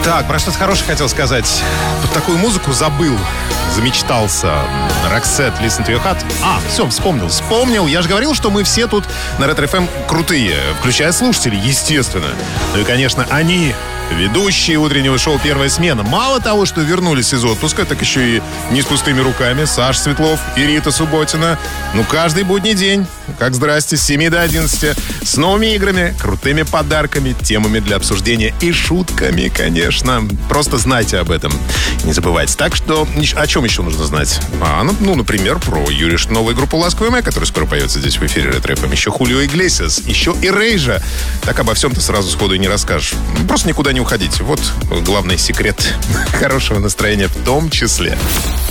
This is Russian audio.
Так, про что-то хорошее хотел сказать. Вот такую музыку забыл, замечтался. Roxette, Listen to Your Heart. Все, вспомнил. Я же говорил, что мы все тут на Ретро-ФМ крутые, включая слушателей, естественно. Ну и, конечно, они... Ведущие утреннего шоу «Первая смена». Мало того, что вернулись из отпуска, так еще и не с пустыми руками. Саша Светлов и Рита Субботина. Каждый будний день, как здрасте, с 7 до 11. С новыми играми, крутыми подарками, темами для обсуждения и шутками, конечно. Просто знайте об этом. Не забывайте. Так что, о чем еще нужно знать? Например, про Юриш новую группу «Ласковый май», которая скоро поется здесь в эфире Ретро-ФМ. Еще Хулио Иглесиас, еще и Рейжа. Так обо всем ты сразу сходу и не расскажешь. Просто никуда не уходите. Вот главный секрет хорошего настроения в том числе.